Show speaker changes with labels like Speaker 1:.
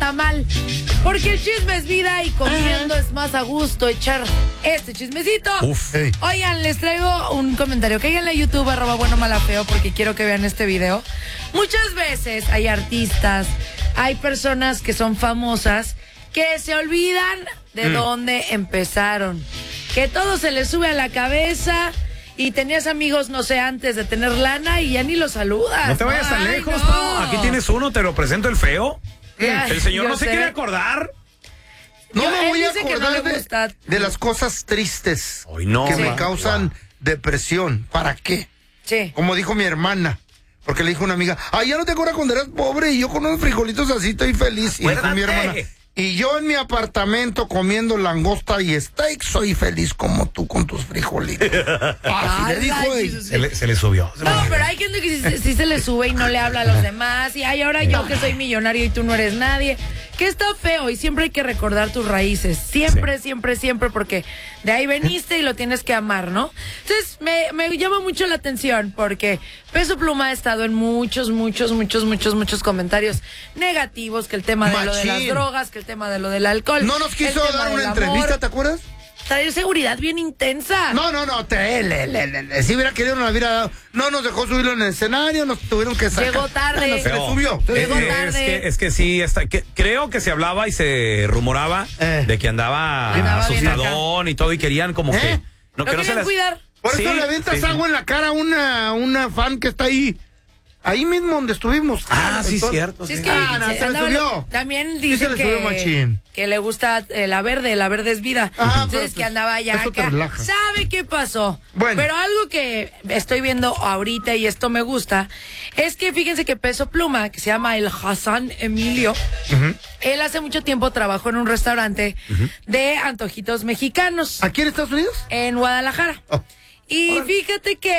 Speaker 1: está mal. Porque el chisme es vida y comiendo es más a gusto echar este chismecito.
Speaker 2: Hey.
Speaker 1: Oigan, les traigo un comentario. Cáiganle a YouTube, @buenomalafeo, porque quiero que vean este video. Muchas veces hay artistas, hay personas que son famosas que se olvidan de dónde empezaron. Que todo se les sube a la cabeza y tenías amigos, no sé, antes de tener lana y ya ni los saludas.
Speaker 2: No te vayas tan
Speaker 1: Ay,
Speaker 2: lejos,
Speaker 1: no.
Speaker 2: ¿no? Aquí tienes uno, te lo presento el feo. El señor
Speaker 1: yo
Speaker 2: no se
Speaker 1: sé.
Speaker 2: quiere acordar.
Speaker 3: No
Speaker 1: Yo-
Speaker 3: me
Speaker 1: él
Speaker 3: voy a
Speaker 1: dice que no
Speaker 3: acordar
Speaker 1: le gusta.
Speaker 3: de las cosas tristes
Speaker 2: Hoy no,
Speaker 3: que me
Speaker 2: man.
Speaker 3: causan depresión. ¿Para qué?
Speaker 1: Sí.
Speaker 3: Como dijo mi hermana. Porque le dijo una amiga, ay, ya no te acuerdas cuando eras pobre y yo con unos frijolitos así estoy feliz. Y dijo mi hermana, y yo en mi apartamento comiendo langosta y steak soy feliz como tú con tus frijolitos. Así le dijo
Speaker 1: Ay,
Speaker 3: ella.
Speaker 1: Jesús.
Speaker 2: Se le subió.
Speaker 1: No, pero hay gente que sí se le sube y no le habla a los demás. Y ay, ahora yo que soy millonario y tú no eres nadie. Que está feo y siempre hay que recordar tus raíces. Siempre,
Speaker 2: Sí.
Speaker 1: siempre, siempre, porque de ahí veniste y lo tienes que amar, ¿no? Entonces, me llama mucho la atención porque Peso Pluma ha estado en muchos comentarios negativos, que el tema de lo de las
Speaker 3: Machín.
Speaker 1: drogas, que el tema de lo del alcohol.
Speaker 3: No nos quiso
Speaker 1: el tema
Speaker 3: dar una
Speaker 1: del
Speaker 3: entrevista,
Speaker 1: amor.
Speaker 3: ¿te acuerdas?
Speaker 1: Traer seguridad bien intensa.
Speaker 3: No, si hubiera querido no la hubiera dado. No nos dejó subirlo en el escenario, nos tuvieron que sacar.
Speaker 1: Llegó tarde.
Speaker 3: No, se le
Speaker 2: Feo.
Speaker 3: subió.
Speaker 1: Llegó tarde.
Speaker 2: Es que sí, creo que se hablaba y se rumoraba de que andaba
Speaker 1: Andaba bien
Speaker 2: asustadón y todo y querían como que
Speaker 1: Lo querían cuidar.
Speaker 3: Por
Speaker 2: Sí,
Speaker 3: eso le aventas
Speaker 2: sí.
Speaker 3: agua en la cara a una fan que está ahí mismo donde estuvimos.
Speaker 2: Sí,
Speaker 3: Entonces-
Speaker 2: cierto.
Speaker 1: Sí, es
Speaker 2: sí.
Speaker 1: que
Speaker 3: no, se le
Speaker 1: andaba-
Speaker 3: subió.
Speaker 1: también
Speaker 3: Sí,
Speaker 1: dicen
Speaker 3: se le subió machín.
Speaker 1: que le gusta la verde es vida. Entonces
Speaker 3: pero
Speaker 1: que andaba allá
Speaker 3: eso te
Speaker 1: acá.
Speaker 3: relaja.
Speaker 1: ¿Sabe qué pasó?
Speaker 3: Bueno.
Speaker 1: Pero algo que estoy viendo ahorita y esto me gusta, es que fíjense que Peso Pluma, que se llama el Hassan Emilio, él hace mucho tiempo trabajó en un restaurante de antojitos mexicanos
Speaker 3: ¿Aquí en Estados Unidos?
Speaker 1: en Guadalajara.
Speaker 3: Oh.
Speaker 1: Y fíjate que